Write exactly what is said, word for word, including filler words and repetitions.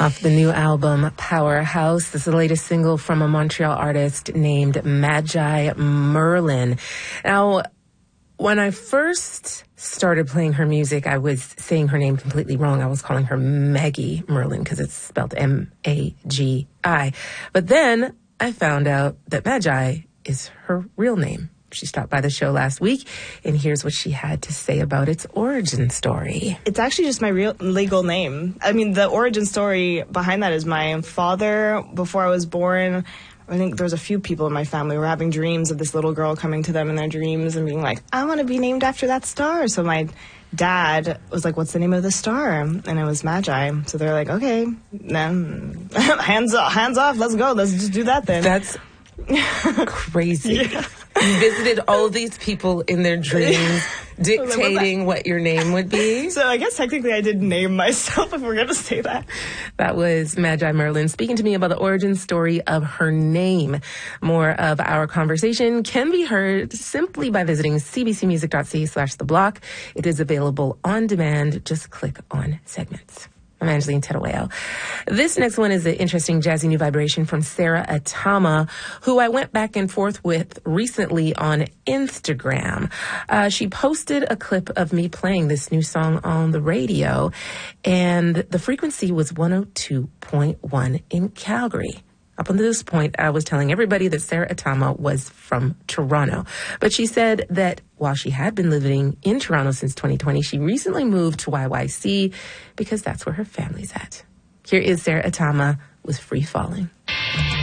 Off the new album, Powerhouse. This is the latest single from a Montreal artist named Magi Merlin. Now, when I first started playing her music, I was saying her name completely wrong. I was calling her Maggie Merlin because it's spelled M A G I. But then I found out that Magi is her real name. She stopped by the show last week, and here's what she had to say about its origin story. It's actually just my real legal name. I mean, the origin story behind that is my father, before I was born, I think there was a few people in my family who were having dreams of this little girl coming to them in their dreams and being like, I want to be named after that star. So my dad was like, what's the name of the star? And it was Magi. So they're like, okay, then hands off, hands off, let's go. Let's just do that then. That's crazy. Yeah. You visited all of these people in their dreams, dictating what your name would be. So I guess technically I did name myself, if we're going to say that. That was Magi Merlin speaking to me about the origin story of her name. More of our conversation can be heard simply by visiting cbcmusic.ca slash the block. It is available on demand. Just click on segments. I'm Angeline Terueo. This next one is an interesting jazzy new vibration from Sarah Atama, who I went back and forth with recently on Instagram. Uh, she posted a clip of me playing this new song on the radio, and the frequency was one oh two point one in Calgary. Up until this point, I was telling everybody that Sarah Atama was from Toronto. But she said that while she had been living in Toronto since twenty twenty, she recently moved to Y Y C because that's where her family's at. Here is Sarah Atama with Free Falling.